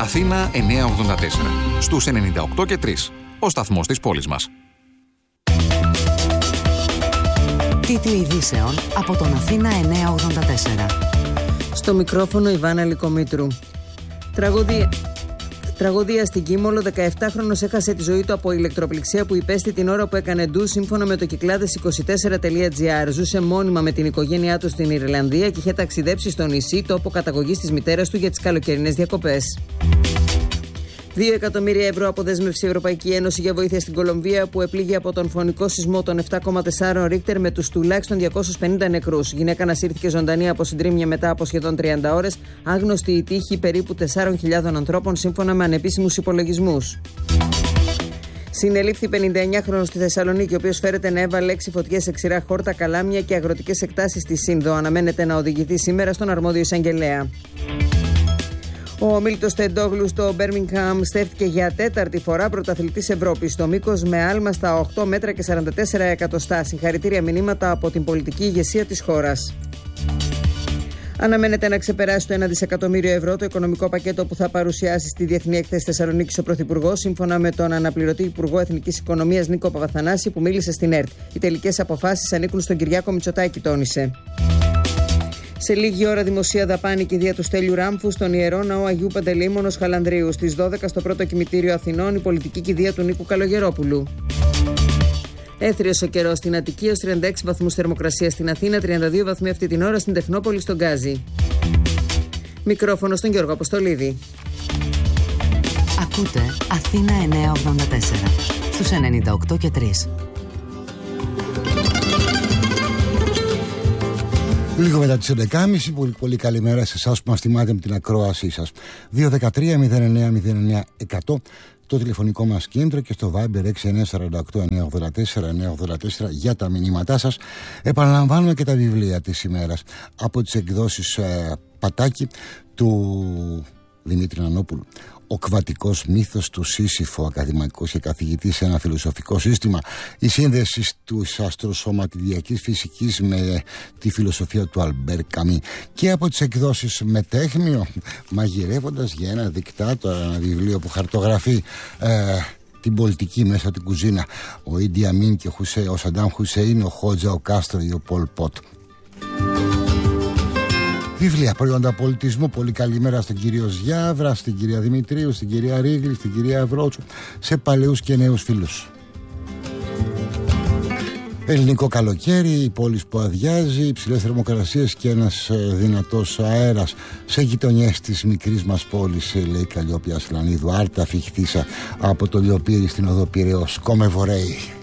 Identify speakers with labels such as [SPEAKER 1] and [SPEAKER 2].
[SPEAKER 1] Αθήνα 984. Στους 98 και 3. Ο σταθμός της πόλης μας.
[SPEAKER 2] Τίτλοι ειδήσεων από τον Αθήνα 984.
[SPEAKER 3] Στο μικρόφωνο Ιβάνα Λυκομήτρου. Τραγωδία στην Κίμολο. 17χρονος έχασε τη ζωή του από ηλεκτροπληξία που υπέστη την ώρα που έκανε ντου, σύμφωνα με το Κυκλάδες24.gr. Ζούσε μόνιμα με την οικογένειά του στην Ιρλανδία και είχε ταξιδέψει στο νησί, τόπο καταγωγής της μητέρας του, για τις καλοκαιρινές διακοπές. 2 εκατομμύρια ευρώ αποδέσμευσε η Ευρωπαϊκή Ένωση για βοήθεια στην Κολομβία, που επλήγει από τον φωνικό σεισμό των 7,4 Ρίχτερ, με τους τουλάχιστον 250 νεκρούς. Γυναίκα ανασύρθηκε ζωντανή από συντρίμμια μετά από σχεδόν 30 ώρες. Άγνωστη η τύχη περίπου 4.000 ανθρώπων, σύμφωνα με ανεπίσημους υπολογισμούς. Συνελήφθη 59χρονος στη Θεσσαλονίκη, ο οποίος φέρεται να έβαλε 6 φωτιές σε ξηρά χόρτα, καλάμια και αγροτικές εκτάσεις στη Σύνδο. Αναμένεται να οδηγηθεί σήμερα στον αρμόδιο εισαγγελέα. Ο Μίλτος Τεντόγλου στο Μπέρμιγχαμ στέφθηκε για 4η φορά πρωταθλητής Ευρώπης στο μήκος, με άλμα στα 8 μέτρα και 44 εκατοστά. Συγχαρητήρια μηνύματα από την πολιτική ηγεσία της χώρας. Αναμένεται να ξεπεράσει το 1 δισεκατομμύριο ευρώ το οικονομικό πακέτο που θα παρουσιάσει στη Διεθνή Έκθεση Θεσσαλονίκης ο Πρωθυπουργός, σύμφωνα με τον αναπληρωτή Υπουργό Εθνικής Οικονομίας Νίκο Παπαθανάση, που μίλησε στην ΕΡΤ. Οι τελικές αποφάσεις ανήκουν στον Κυριάκο Μητσοτάκη, τόνισε. Σε λίγη ώρα δημοσία δαπάνη κηδεία του Στέλιου Ράμφου στον Ιερό Ναό Αγίου Παντελεήμονος Χαλανδρίου. Στις 12 στο πρώτο κημητήριο Αθηνών η πολιτική κηδεία του Νίκου Καλογερόπουλου. Έθριος ο καιρός στην Αττική, ως 36 βαθμούς θερμοκρασία στην Αθήνα, 32 βαθμοί αυτή την ώρα στην Τεχνόπολη, στον Γκάζι. Μικρόφωνο στον Γιώργο Αποστολίδη.
[SPEAKER 2] Ακούτε Αθήνα 984 στους 98 και 3.
[SPEAKER 4] Λίγο μετά τις 11.30, πολύ καλημέρα σε εσάς που μας τιμάτε με την ακρόασή σας. 213-09-09-100 το τηλεφωνικό μας κέντρο, και στο Viber 6948-984-984 για τα μηνύματά σας. Επαναλαμβάνουμε και τα βιβλία της ημέρας από τις εκδόσεις Πατάκη του Δημήτρη Νανόπουλου. Ο κβατικός μύθος του Σύσυφο, ακαδημαϊκός και καθηγητής σε ένα φιλοσοφικό σύστημα. Η σύνδεση της αστροσωματιδιακής φυσικής με τη φιλοσοφία του Αλμπέρ Καμί. Και από τις εκδόσεις Μετέχμιο, μαγειρεύοντας για ένα δικτάτορα, ένα βιβλίο που χαρτογραφεί την πολιτική μέσα από την κουζίνα. Ο Ίντι Αμίν και ο Σαντάμ Χουσέιν, ο Χότζα, ο Κάστρο ή ο Πολ Πότ. Βιβλία, προϊόντα πολιτισμού. Πολύ καλημέρα στον κύριο Ζιάβρα, στην κυρία Δημητρίου, στην κυρία Ρίγλη, στην κυρία Ευρότσου, σε παλαιούς και νέους φίλους. Ελληνικό καλοκαίρι, η πόλη που αδειάζει, υψηλές θερμοκρασίες και ένας δυνατός αέρας σε γειτονιές της μικρής μας πόλης, λέει Καλλιόπη Ασλανίδου. Άρτα φιχτήσα από το Λιοπύρι στην οδό Πειραιώς. Κόμε βορέι.